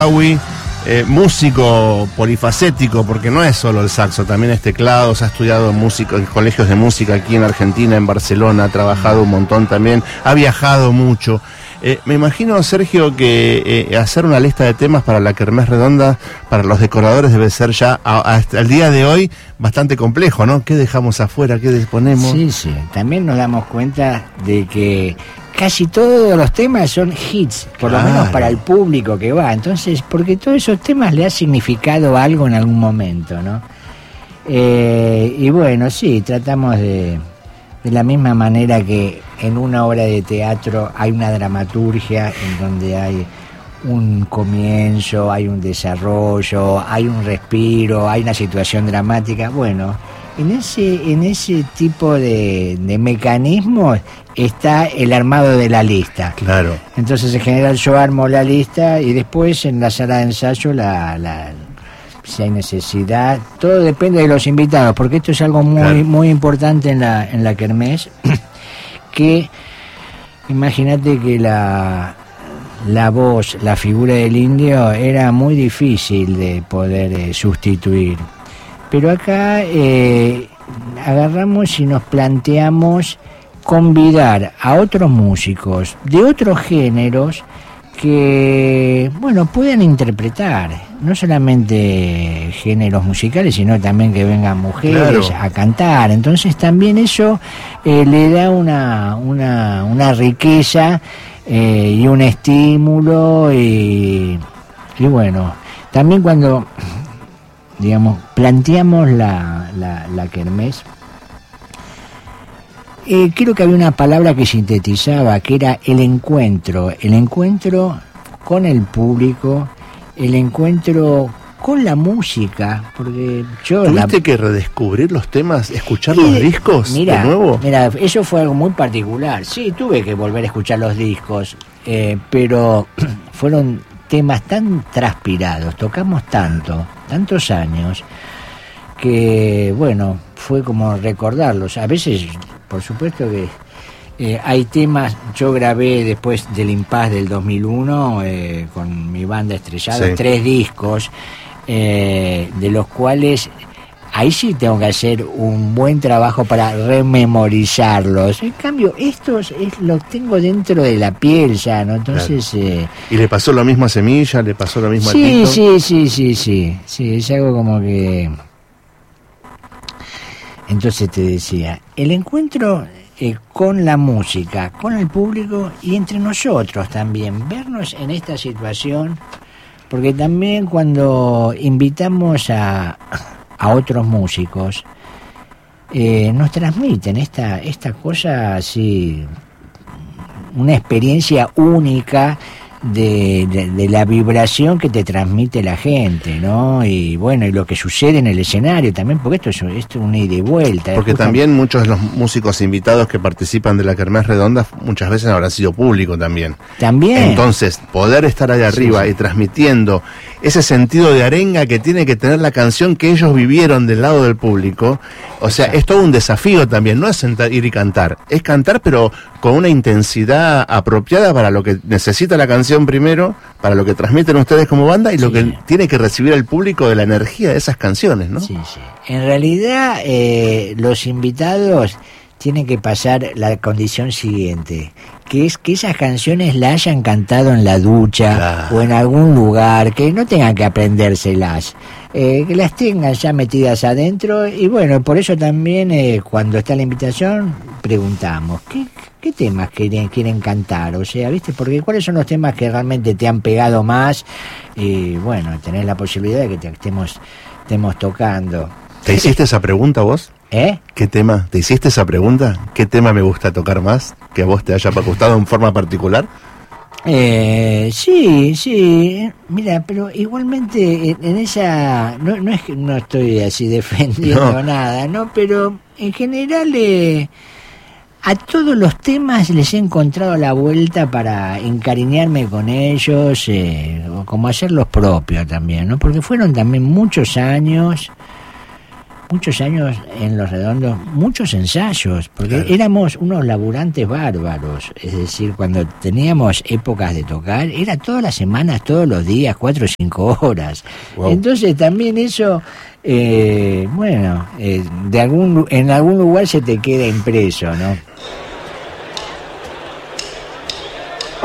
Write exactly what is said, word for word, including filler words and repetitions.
Badawi, eh, músico polifacético, porque no es solo el saxo, también es teclados, ha estudiado música en colegios de música aquí en Argentina, en Barcelona, ha trabajado un montón también, ha viajado mucho. Eh, me imagino, Sergio, que eh, hacer una lista de temas para la Kermés Redonda, para los decoradores, debe ser ya, a, hasta el día de hoy, bastante complejo, ¿no? ¿Qué dejamos afuera? ¿Qué disponemos? Sí, sí. También nos damos cuenta de que casi todos los temas son hits, por claro. lo menos para el público que va. Entonces, porque todos esos temas le ha significado algo en algún momento, ¿no? Eh, y bueno, sí, tratamos de... de la misma manera que en una obra de teatro hay una dramaturgia en donde hay un comienzo, hay un desarrollo, hay un respiro, hay una situación dramática. Bueno, en ese, en ese tipo de, de mecanismos está el armado de la lista. Claro. Entonces, en general, yo armo la lista y después en la sala de ensayo la... la si hay necesidad, todo depende de los invitados, porque esto es algo muy claro. muy importante en la en la kermés, que imagínate que la la voz, la figura del indio era muy difícil de poder eh, sustituir, pero acá eh, agarramos y nos planteamos convidar a otros músicos de otros géneros que, bueno, pueden interpretar no solamente géneros musicales, sino también que vengan mujeres claro. a cantar. Entonces también eso eh, le da una una, una riqueza eh, y un estímulo y, y bueno, también cuando, digamos, planteamos la, la, la kermés, Eh, creo que había una palabra que sintetizaba, que era el encuentro, el encuentro con el público, el encuentro con la música, porque yo... ¿Tuviste la... que redescubrir los temas, escuchar los discos mira, de nuevo? Mira, eso fue algo muy particular. Sí, tuve que volver a escuchar los discos, eh, pero fueron temas tan transpirados, tocamos tanto, tantos años, que, bueno, fue como recordarlos. A veces... Por supuesto que eh, hay temas, yo grabé después del Impas del dos mil uno eh, con mi banda Estrellado, sí. tres discos, eh, de los cuales ahí sí tengo que hacer un buen trabajo para rememorizarlos. En cambio, estos es, los tengo dentro de la piel ya, ¿no? Entonces... Claro. Eh, ¿Y le pasó lo mismo a Semilla? ¿Le pasó lo mismo sí, a Tito? Sí, sí, sí, sí, sí, es algo como que... Entonces te decía, el encuentro eh, con la música, con el público y entre nosotros también, vernos en esta situación, porque también cuando invitamos a, a otros músicos, eh, nos transmiten esta, esta cosa así, una experiencia única De, de, de la vibración que te transmite la gente, ¿no? Y bueno, y lo que sucede en el escenario también, porque esto es, esto es una ida y vuelta. Porque justo... también muchos de los músicos invitados que participan de la Kermés Redonda muchas veces habrán sido público también. También. Entonces, poder estar ahí arriba sí, sí. y transmitiendo ese sentido de arenga que tiene que tener la canción que ellos vivieron del lado del público, o sea, Exacto. es todo un desafío también, no es sentar, ir y cantar, es cantar pero con una intensidad apropiada para lo que necesita la canción primero, para lo que transmiten ustedes como banda y lo sí. que tiene que recibir el público de la energía de esas canciones, ¿no? Sí, sí. En realidad, eh, los invitados tienen que pasar la condición siguiente, que es que esas canciones la hayan cantado en la ducha claro. o en algún lugar, que no tengan que aprendérselas, eh, que las tengan ya metidas adentro. Y bueno, por eso también eh, cuando está la invitación preguntamos, ¿qué, qué temas quieren, quieren cantar? O sea, ¿viste? Porque ¿cuáles son los temas que realmente te han pegado más? Y bueno, tenés la posibilidad de que te estemos, estemos tocando. ¿Te hiciste esa pregunta vos? ¿Eh? ¿Qué tema? ¿Te hiciste esa pregunta? ¿Qué tema me gusta tocar más? ¿Que a vos te haya gustado en forma particular? Eh, sí, sí. Mira, pero igualmente en, en esa... No, no es que no estoy así defendiendo no. nada, ¿no? Pero en general eh, a todos los temas les he encontrado la vuelta para encariñarme con ellos, eh, o como hacer los propios también, ¿no? Porque fueron también muchos años... muchos años en Los Redondos, muchos ensayos, porque claro. éramos unos laburantes bárbaros. Es decir, cuando teníamos épocas de tocar, era todas las semanas, todos los días, cuatro o cinco horas. Wow. Entonces también eso, eh, bueno, eh, de algún en algún lugar se te queda impreso, ¿no?